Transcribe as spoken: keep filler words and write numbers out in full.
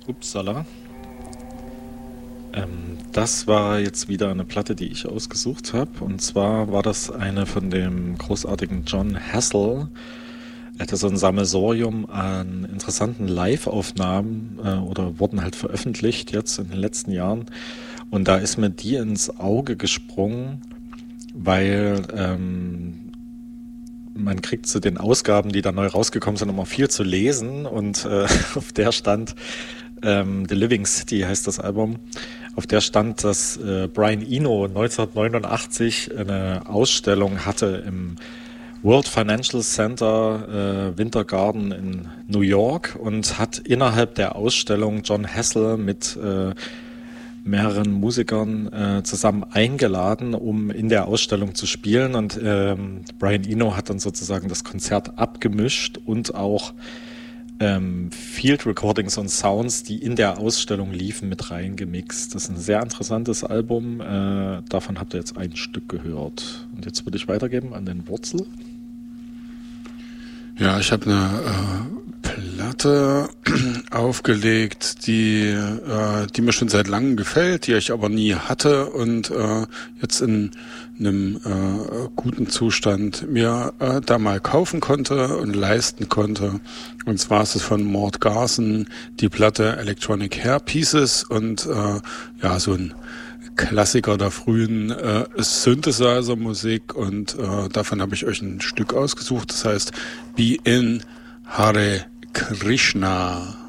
Upsala. Ähm, das war jetzt wieder eine Platte, die ich ausgesucht habe. Und zwar war das eine von dem großartigen John Hassel. Er hatte so ein Sammelsurium an interessanten Live-Aufnahmen äh, oder wurden halt veröffentlicht jetzt in den letzten Jahren. Und da ist mir die ins Auge gesprungen, weil ähm, man kriegt zu den Ausgaben, die da neu rausgekommen sind, immer viel zu lesen. Und äh, auf der stand ähm, The Living City heißt das Album. Auf der stand, dass äh, Brian Eno neunzehnhundertneunundachtzig eine Ausstellung hatte im World Financial Center äh, Winter Garden in New York und hat innerhalb der Ausstellung John Hassel mit äh, mehreren Musikern äh, zusammen eingeladen, um in der Ausstellung zu spielen. Und ähm, Brian Eno hat dann sozusagen das Konzert abgemischt und auch ähm, Field Recordings und Sounds, die in der Ausstellung liefen, mit reingemixt. Das ist ein sehr interessantes Album. Äh, davon habt ihr jetzt ein Stück gehört. Und jetzt würde ich weitergeben an den Wurzel. Ja, ich habe eine äh, Platte aufgelegt, die äh, die mir schon seit langem gefällt, die ich aber nie hatte und äh, jetzt in einem äh, guten Zustand mir äh, da mal kaufen konnte und leisten konnte. Und zwar ist es von Mort Garson die Platte Electronic Hair Pieces und äh, ja, so ein Klassiker der frühen äh, Synthesizer-Musik und äh, davon habe ich euch ein Stück ausgesucht, das heißt Be in Hare Krishna.